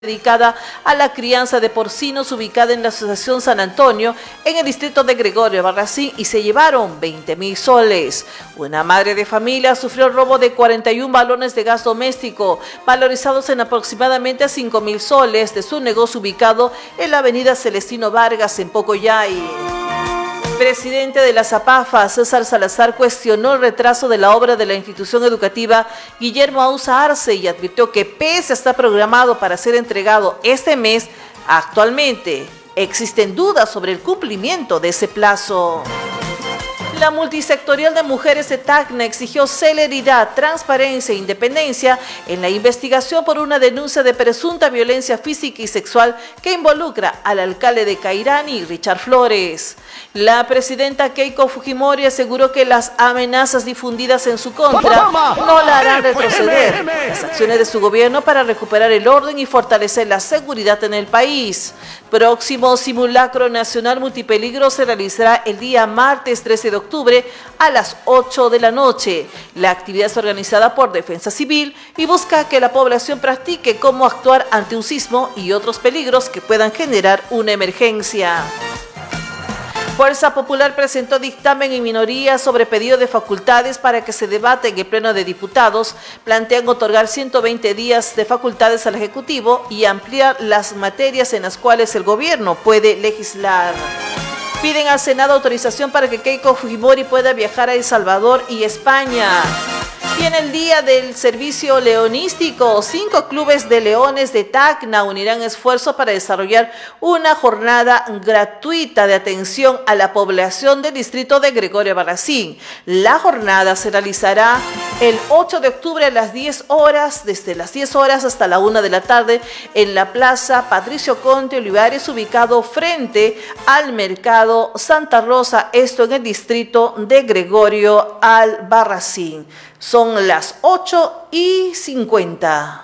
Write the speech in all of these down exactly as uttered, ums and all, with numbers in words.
dedicada a la crianza de porcinos ubicada en la Asociación San Antonio en el distrito de Gregorio Barracín y se llevaron veinte mil soles. Una madre de familia sufrió el robo de cuarenta y un balones de gas doméstico valorizados en aproximadamente cinco mil soles de su negocio ubicado en la avenida Celestino Vargas en Pocoyay. El presidente de la ZAPAFA, César Salazar, cuestionó el retraso de la obra de la institución educativa Guillermo Ausa Arce y advirtió que pese a estar programado para ser entregado este mes, actualmente existen dudas sobre el cumplimiento de ese plazo. La multisectorial de mujeres de Tacna exigió celeridad, transparencia e independencia en la investigación por una denuncia de presunta violencia física y sexual que involucra al alcalde de Cairani y Richard Flores. La presidenta Keiko Fujimori aseguró que las amenazas difundidas en su contra no la harán retroceder las acciones de su gobierno para recuperar el orden y fortalecer la seguridad en el país. Próximo simulacro nacional multipeligro se realizará el día martes trece de octubre a las ocho de la noche. La actividad es organizada por Defensa Civil y busca que la población practique cómo actuar ante un sismo y otros peligros que puedan generar una emergencia. Fuerza Popular presentó dictamen en minoría sobre pedido de facultades para que se debate en el Pleno de Diputados. Plantean otorgar ciento veinte días de facultades al Ejecutivo y ampliar las materias en las cuales el gobierno puede legislar. Piden al Senado autorización para que Keiko Fujimori pueda viajar a El Salvador y España. Y en el Día del Servicio Leonístico, cinco clubes de leones de Tacna unirán esfuerzos para desarrollar una jornada gratuita de atención a la población del distrito de Gregorio Barracín. La jornada se realizará el ocho de octubre a las diez horas, desde las diez horas hasta la una de la tarde, en la Plaza Patricio Conte Olivares, ubicado frente al Mercado Santa Rosa, esto en el distrito de Gregorio Albarracín. Son las ocho y cincuenta.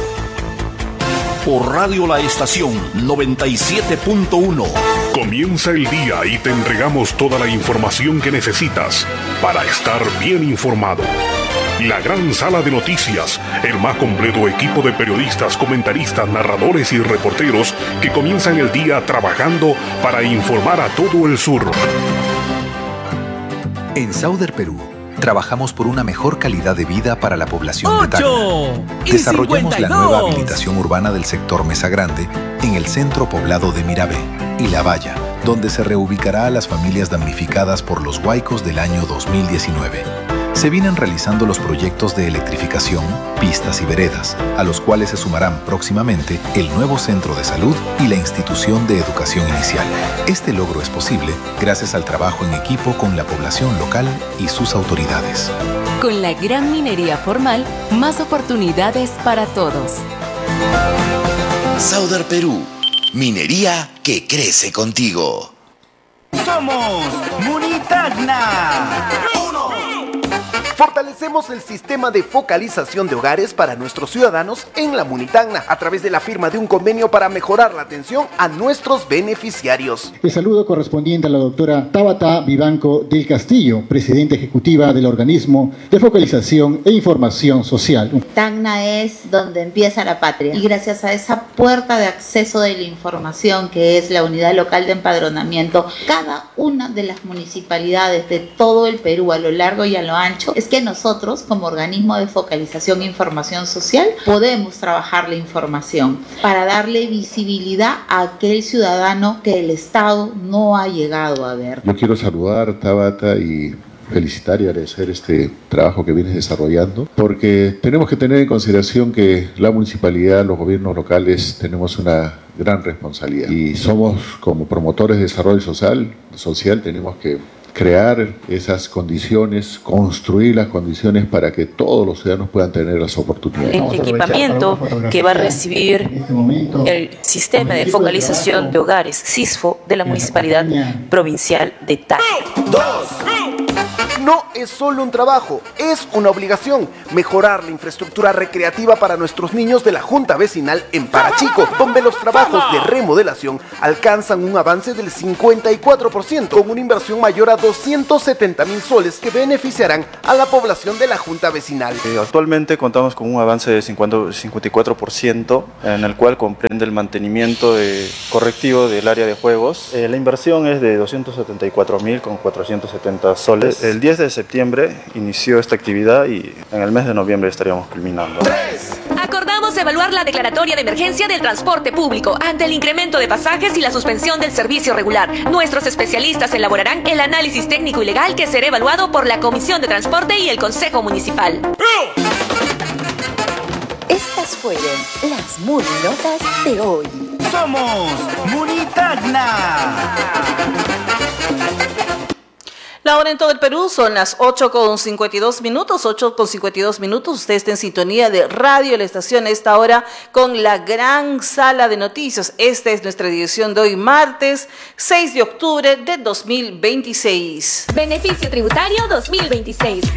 Por Radio La Estación noventa y siete punto uno. Comienza el día y te entregamos toda la información que necesitas para estar bien informado. La gran sala de noticias, el más completo equipo de periodistas, comentaristas, narradores y reporteros que comienzan el día trabajando para informar a todo el sur. En Sauder Perú, trabajamos por una mejor calidad de vida para la población de Tacna. Desarrollamos la nueva habilitación urbana del sector Mesa Grande en el centro poblado de Mirabé y La Valla, donde se reubicará a las familias damnificadas por los huaicos del año dos mil diecinueve. Se vienen realizando los proyectos de electrificación, pistas y veredas, a los cuales se sumarán próximamente el nuevo centro de salud y la institución de educación inicial. Este logro es posible gracias al trabajo en equipo con la población local y sus autoridades. Con la gran minería formal, más oportunidades para todos. Sauder Perú, minería que crece contigo. Somos Munitagna. Fortalecemos el sistema de focalización de hogares para nuestros ciudadanos en la Munitagna a través de la firma de un convenio para mejorar la atención a nuestros beneficiarios. El saludo correspondiente a la doctora Tabata Vivanco del Castillo, presidenta ejecutiva del organismo de focalización e información social. Tacna es donde empieza la patria y gracias a esa puerta de acceso de la información que es la unidad local de empadronamiento, cada una de las municipalidades de todo el Perú a lo largo y a lo ancho es que nosotros, como organismo de focalización e información social, podemos trabajar la información para darle visibilidad a aquel ciudadano que el Estado no ha llegado a ver. Yo quiero saludar, Tabata, y felicitar y agradecer este trabajo que vienes desarrollando, porque tenemos que tener en consideración que la municipalidad, los gobiernos locales, tenemos una gran responsabilidad y somos, como promotores de desarrollo social, social tenemos que crear esas condiciones, construir las condiciones para que todos los ciudadanos puedan tener las oportunidades. El equipamiento que va a recibir el sistema de focalización de hogares SISFO de la Municipalidad Provincial de Tacna. Dos. no es solo un trabajo, es una obligación mejorar la infraestructura recreativa para nuestros niños de la Junta Vecinal en Parachico, donde los trabajos de remodelación alcanzan un avance del cincuenta y cuatro por ciento, con una inversión mayor a doscientos setenta mil soles que beneficiarán a la población de la Junta Vecinal. Eh, actualmente contamos con un avance de cincuenta, cincuenta y cuatro por ciento, en el cual comprende el mantenimiento de, correctivo del área de juegos. Eh, la inversión es de doscientos setenta y cuatro mil con cuatrocientos setenta soles. El diez de septiembre inició esta actividad y en el mes de noviembre estaríamos culminando. Acordamos evaluar la declaratoria de emergencia del transporte público ante el incremento de pasajes y la suspensión del servicio regular. Nuestros especialistas elaborarán el análisis técnico y legal que será evaluado por la Comisión de Transporte y el Consejo Municipal. Estas fueron las Muninotas de hoy. Somos Munitagna. La hora en todo el Perú son las ocho con cincuenta y dos minutos, ocho con cincuenta y dos minutos. Usted está en sintonía de Radio La Estación a esta hora con la gran sala de noticias. Esta es nuestra edición de hoy, martes seis de octubre de dos mil veintiséis. Beneficio tributario dos mil veintiséis.